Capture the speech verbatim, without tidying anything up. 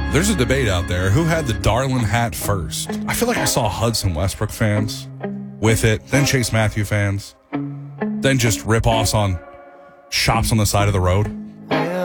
There's a debate out there. Who had the Darlin hat first? I feel like I saw Hudson Westbrook fans with it, then Chase Matthew fans, then just rip-offs on shops on the side of the road.